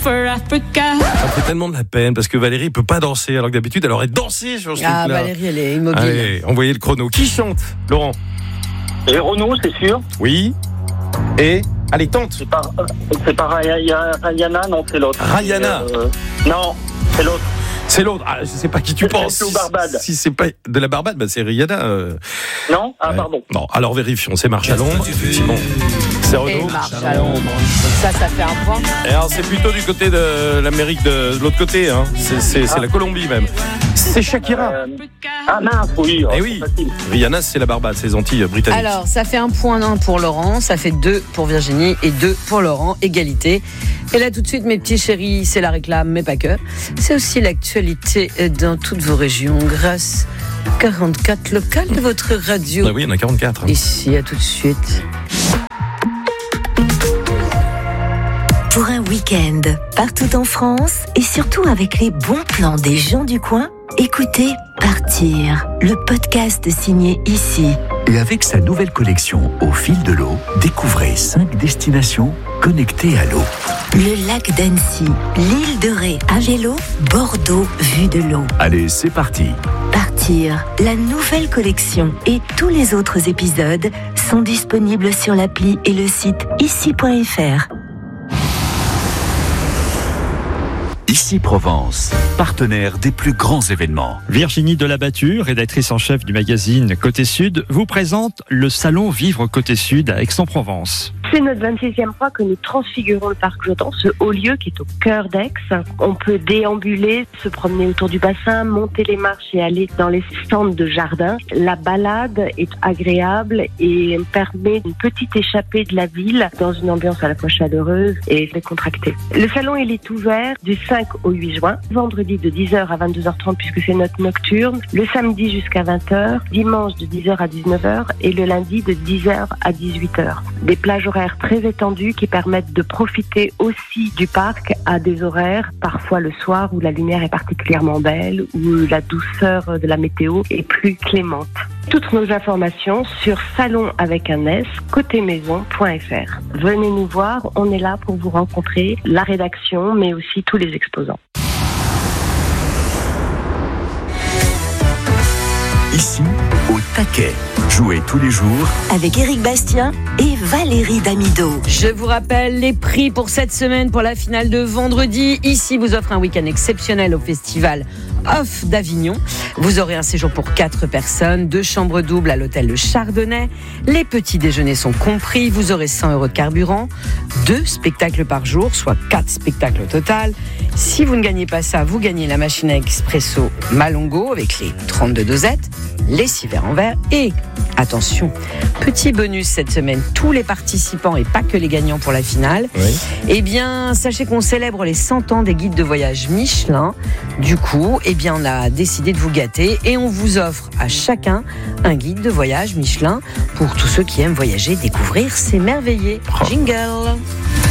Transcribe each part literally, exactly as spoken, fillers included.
for Africa. Ça me fait tellement de la peine parce que Valérie peut pas danser alors que d'habitude elle aurait dansé sur ce Ah, truc-là. Valérie, elle est immobile. Allez, envoyez le chrono. Qui chante, Laurent? Et Renaud, c'est sûr. Oui. Et allez, tente. C'est pas, c'est pas Raya- Rihanna, non, c'est l'autre. Rihanna. Euh, Non, c'est l'autre. C'est l'autre. Ah, je sais pas qui tu C'est penses. Flo Barbade. Si c'est pas de la Barbade, bah c'est Rihanna. euh. Non. Ah, Ouais. pardon. Bon, alors vérifions. C'est Marche à l'ombre. Effectivement. C'est Et Renaud. marche à l'ombre. Donc ça, ça fait un point. Et alors c'est plutôt du côté de l'Amérique de, de l'autre côté. Hein. C'est, c'est, c'est la Colombie même. C'est Shakira. Euh, Ah mince, oui. Eh oh, oui. c'est facile. Rihanna, c'est la Barbade, c'est les Antilles britanniques. Alors, ça fait un point un pour Laurent, ça fait deux pour Virginie et deux pour Laurent, égalité. Et là, tout de suite, mes petits chéris, c'est la réclame, mais pas que. C'est aussi l'actualité dans toutes vos régions, grâce à quarante-quatre locales de votre radio. Ah oui, il y en a quarante-quatre. Hein. Ici, à tout de suite. Pour un week-end, partout en France et surtout avec les bons plans des gens du coin, écoutez Partir, le podcast signé Ici. Et avec sa nouvelle collection Au fil de l'eau, découvrez cinq destinations connectées à l'eau. Le lac d'Annecy, l'île de Ré à vélo, Bordeaux vue de l'eau. Allez, c'est parti. Partir, la nouvelle collection et tous les autres épisodes sont disponibles sur l'appli et le site ici point f r. Ici Provence, partenaire des plus grands événements. Virginie Delabattu, rédactrice en chef du magazine Côté Sud, vous présente le salon Vivre Côté Sud à Aix-en-Provence. C'est notre vingt-sixième fois que nous transfigurons le parc Jotan, ce haut lieu qui est au cœur d'Aix. On peut déambuler, se promener autour du bassin, monter les marches et aller dans les stands de jardin. La balade est agréable et permet une petite échappée de la ville dans une ambiance à la fois chaleureuse et décontractée. Le salon il est ouvert du cinq au huit juin, vendredi de dix heures à vingt-deux heures trente puisque c'est notre nocturne, le samedi jusqu'à vingt heures, dimanche de dix heures à dix-neuf heures et le lundi de dix heures à dix-huit heures. Des plages horaires très étendus qui permettent de profiter aussi du parc à des horaires, parfois le soir où la lumière est particulièrement belle, où la douceur de la météo est plus clémente. Toutes nos informations sur salon avec un S, côté maison point f r. Venez nous voir, on est là pour vous rencontrer, la rédaction, mais aussi tous les exposants. Ici, au taquet. Jouez tous les jours Avec Éric Bastien et Valérie Damido. Je vous rappelle les prix pour cette semaine pour la finale de vendredi. Ici vous offre un week-end exceptionnel au festival Off d'Avignon. Vous aurez un séjour pour quatre personnes, deux chambres doubles à l'hôtel Le Chardonnay. Les petits déjeuners sont compris. Vous aurez cent euros de carburant, deux spectacles par jour, soit quatre spectacles au total. Si vous ne gagnez pas ça, vous gagnez la machine à expresso Malongo avec les trente-deux dosettes, les six verres en verre et, attention, petit bonus cette semaine, tous les participants et pas que les gagnants pour la finale. Oui. Eh bien, sachez qu'on célèbre les cent ans des guides de voyage Michelin. Du coup, eh bien, on a décidé de vous gâter et on vous offre à chacun un guide de voyage Michelin pour tous ceux qui aiment voyager, découvrir, s'émerveiller. Jingle.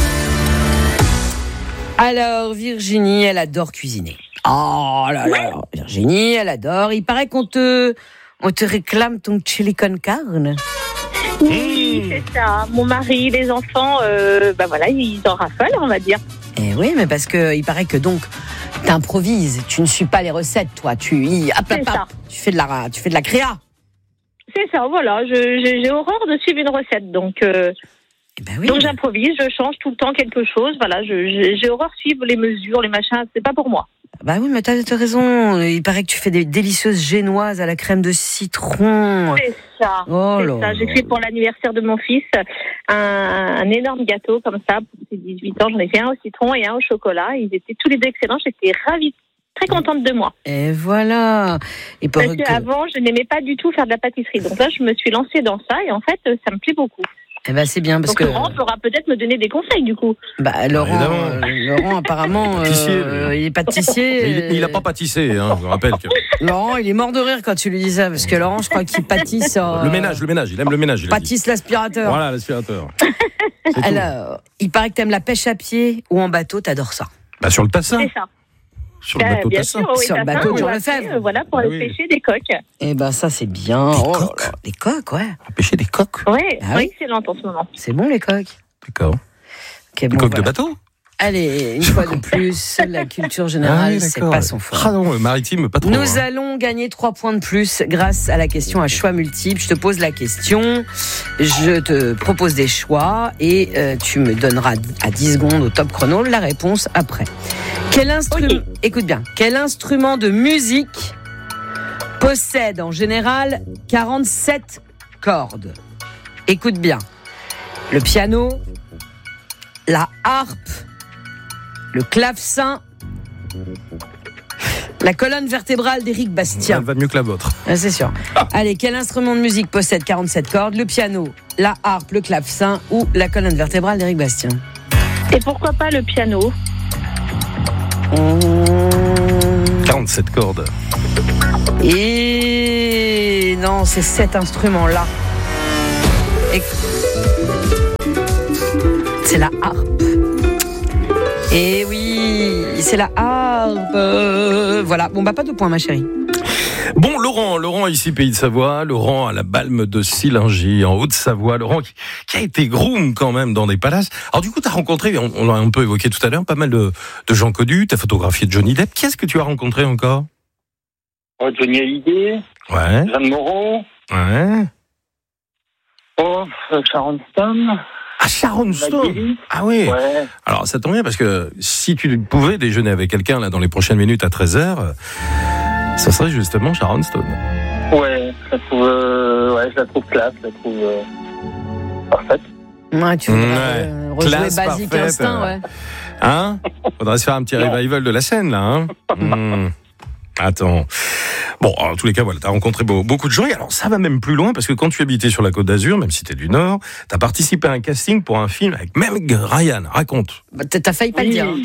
Alors, Virginie, elle adore cuisiner. Oh là là, Virginie, elle adore. Il paraît qu'on te, on te réclame ton chili con carne. Oui, c'est ça. Mon mari, les enfants, euh, bah voilà, ils en raffolent, on va dire. Eh oui, mais parce que il paraît que donc t'improvises. Tu ne suis pas les recettes, toi. Tu, y, hop, hop, C'est ça. hop, tu fais de la, tu fais de la créa. C'est ça, voilà. Je, j'ai, j'ai horreur de suivre une recette, donc. Euh, Eh ben oui. Donc j'improvise, je change tout le temps quelque chose. Voilà, je, j'ai, j'ai horreur de suivre les mesures, les machins. C'est pas pour moi. Bah oui, mais t'as, t'as raison. Il paraît que tu fais des délicieuses génoises à la crème de citron. C'est ça. Oh c'est là ça. J'ai là fait là. pour l'anniversaire de mon fils un, un énorme gâteau comme ça pour ses dix-huit ans. J'en ai fait un au citron et un au chocolat. Ils étaient tous les deux excellents. J'étais ravie, très contente de moi. Et voilà. Et pour Parce que... qu'avant, je n'aimais pas du tout faire de la pâtisserie. Donc là, je me suis lancée dans ça et en fait, ça me plaît beaucoup. Eh ben c'est bien parce Donc que Laurent pourra peut-être me donner des conseils du coup. bah Laurent, Évidemment. euh, Laurent apparemment Pâtissier, euh, lui. il est pâtissier. Mais il, il a pas pâtissé, hein, je vous rappelle que. Laurent, il est mort de rire quand tu lui dis ça parce que Laurent, je crois qu'il pâtisse. euh, Le ménage, le ménage, il aime le ménage. Il a dit. Pâtisse l'aspirateur. Voilà, l'aspirateur. C'est tout. Alors, il paraît que t'aimes la pêche à pied ou en bateau, t'adores ça. Bah, sur le tassin. C'est ça. Sur le Bah, bateau bien tassin. sûr, oui, Sur le tassin, bateau de on Jean l'a Lefebvre. fait, euh, Voilà, pour Ah aller oui. pêcher des coques. Eh ben ça c'est bien. Des Oh là coques. là, des coques, ouais. Pêcher des coques. Oui, Ah oui. excellente en ce moment. C'est bon les coques. D'accord. Ok, Des bon, coques de voilà. bateau. Allez, une fois de plus, la culture générale, Ah oui, c'est d'accord. pas son fort. Ah non, le maritime, pas trop. Nous hein. allons gagner trois points de plus grâce à la question à choix multiples. Je te pose la question, je te propose des choix et euh, tu me donneras à dix secondes au top chrono la réponse après. Quel instrument, Ok. écoute bien, quel instrument de musique possède en général quarante-sept cordes? Écoute bien. Le piano, la harpe, le clavecin, la colonne vertébrale d'Éric Bastien. Elle va mieux que la vôtre. Ah, c'est sûr. Allez, quel instrument de musique possède quarante-sept cordes? Le piano, la harpe, le clavecin ou la colonne vertébrale d'Éric Bastien? Et pourquoi pas le piano? quarante-sept cordes. Et non, c'est cet instrument-là. Et... C'est la harpe. Et oui, c'est la harpe. Euh, Voilà. Bon, bah, pas de points, ma chérie. Bon, Laurent, Laurent ici, Pays de Savoie, Laurent à la Balme de Sillingy, en Haute-Savoie, Laurent qui, qui a été groom quand même dans des palaces. Alors du coup, tu as rencontré, on, on l'a un peu évoqué tout à l'heure, pas mal de, de gens connus, tu as photographié Johnny Depp. Qui est-ce que tu as rencontré encore? Oh, Johnny Hallyday, Ouais, Jeanne Moreau, ouais. oh, euh, Sharon Stone, Ah, Sharon Stone. Maggie. Ah oui. Ouais. Alors ça tombe bien parce que si tu pouvais déjeuner avec quelqu'un là dans les prochaines minutes à treize heures, ça serait justement Sharon Stone. Ouais, je la trouve, euh, ouais, je la trouve classe, je la trouve euh, parfaite. Ouais, tu voudrais Ouais. euh, rejouer Classe Basique parfaite, Instinct, euh. ouais. Hein? Faudrait se faire un petit Non. revival de la scène là, hein? Hmm. Attends. Bon, en tous les cas, voilà, t'as rencontré beau- beaucoup de gens. Et alors, ça va même plus loin, parce que quand tu habitais sur la Côte d'Azur, même si t'es du Nord, t'as participé à un casting pour un film avec Meg Ryan. Raconte. Bah, t'as t'as failli pas le dire. hein.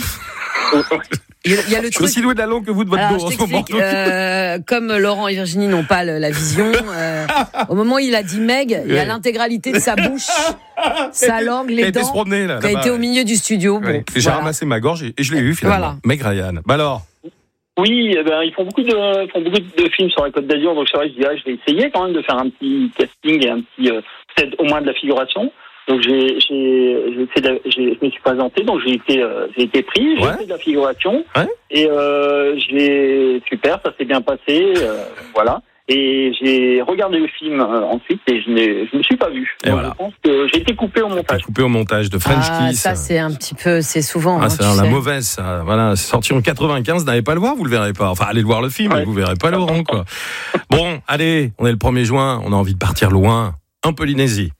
Il y a- il y a le Je suis truc. aussi doué de la langue que vous de votre Alors, dos en je ce moment. t'explique, euh, comme Laurent et Virginie n'ont pas le- la vision, euh, au moment où il a dit Meg, il y a Ouais. l'intégralité de sa bouche, sa langue, Qui a les été se dents, promener, là. qui a là-bas, été au ouais. milieu du studio. Bon, Ouais. Et J'ai voilà. ramassé ma gorge et et je l'ai eu finalement. Voilà. Meg Ryan. Bah alors? Oui, eh ben, ils font beaucoup de, font beaucoup de films sur la Côte d'Azur, donc c'est vrai, je dis, ah, je vais essayer quand même de faire un petit casting et un petit, euh, peut-être au moins de la figuration. Donc j'ai, j'ai, j'ai fait de- j'ai, je me suis présenté, donc j'ai été, euh, j'ai été pris, j'ai Ouais. fait de la figuration, Ouais. et euh, j'ai super, ça s'est bien passé, euh, voilà. Et j'ai regardé le film euh, ensuite et je ne je me suis pas vu. Et Donc, voilà. Je pense que j'ai été coupé au T'as montage. coupé au montage de French Ah, Kiss. ça c'est un petit peu, c'est souvent. Ah, hein, c'est tu la sais. mauvaise, ça. Voilà, c'est sorti en quatre-vingt-quinze, n'allez pas le voir, vous le verrez pas. Enfin, allez le voir le film, Ouais. mais vous verrez pas Laurent, quoi. Bon, allez, on est le premier juin, on a envie de partir loin, en Polynésie.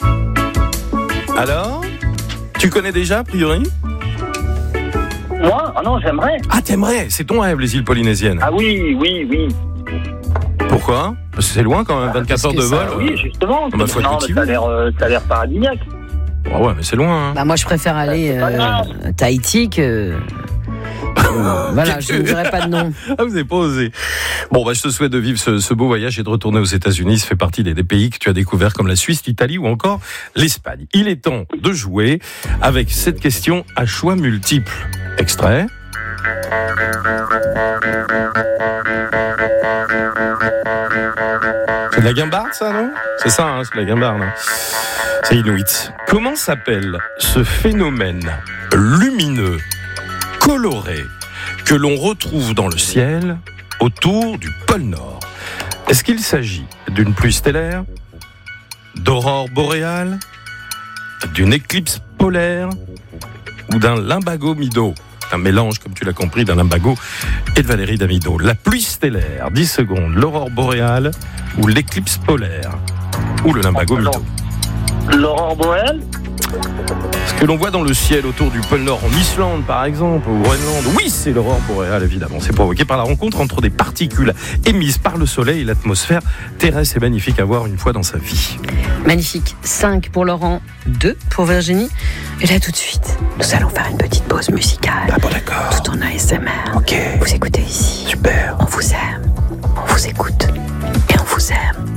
Alors, tu connais déjà, a priori? Moi, ah non, j'aimerais. Ah, t'aimerais, c'est ton rêve, les îles polynésiennes. Ah oui, oui, oui. Pourquoi? Parce que c'est loin quand même, vingt-quatre heures que de ça- vol. Ah oui, justement. bah, faut être non, mais motivé. ça a l'air, euh, ça a l'air paradisiaque. Ah ouais, mais c'est loin, hein. Bah, moi je préfère aller c'est pas euh, grave. à Tahiti que. euh, voilà, je ne dirai pas de nom. Ah, vous n'avez pas osé. Bon, bah, je te souhaite de vivre ce, ce beau voyage et de retourner aux États-Unis. Ça fait partie des, des pays que tu as découverts comme la Suisse, l'Italie ou encore l'Espagne. Il est temps de jouer avec cette question à choix multiples. Extrait. C'est de la guimbarde, ça, non? C'est ça, hein, c'est de la guimbarde. hein. C'est Inuit. Comment s'appelle ce phénomène lumineux, coloré, que l'on retrouve dans le ciel autour du pôle Nord? Est-ce qu'il s'agit d'une pluie stellaire, d'aurore boréale, d'une éclipse polaire ou d'un limbago mido? Un mélange, comme tu l'as compris, d'un limbago et de Valérie Damido. La pluie stellaire, dix secondes, l'aurore boréale ou l'éclipse polaire ou le limbago mido? L'aurore boréale. Ce que l'on voit dans le ciel autour du pôle Nord, en Islande par exemple, au Groenland, oui, c'est l'aurore boréale évidemment. C'est provoqué par la rencontre entre des particules émises par le soleil et l'atmosphère terrestre. C'est magnifique à voir une fois dans sa vie. Magnifique. cinq pour Laurent, deux pour Virginie. Et là tout de suite, nous allons faire une petite pause musicale. Ah bon, d'accord. Tout en A S M R. Ok. Vous écoutez ici. Super. On vous aime, on vous écoute et on vous aime.